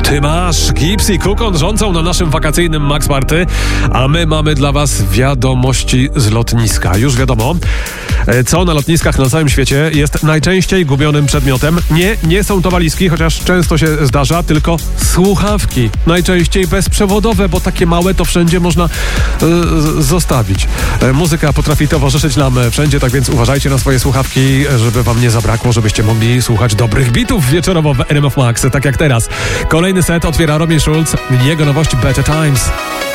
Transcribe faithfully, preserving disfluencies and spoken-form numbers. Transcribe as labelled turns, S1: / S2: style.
S1: Ty masz Gypsy Kukon rządzą na naszym wakacyjnym Max Party, a my mamy dla was wiadomości z lotniska. Już wiadomo, co na lotniskach na całym świecie jest najczęściej gubionym przedmiotem. Nie, nie są to walizki, chociaż często się zdarza, tylko słuchawki. Najczęściej bezprzewodowe, bo takie małe to wszędzie można y, zostawić. Y, muzyka potrafi towarzyszyć nam wszędzie, tak więc uważajcie na swoje słuchawki, żeby wam nie zabrakło, żebyście mogli słuchać dobrych bitów wieczorowo w R M F Max, tak jak teraz. Kolejny set otwiera Robin Schulz, jego nowość Better Times.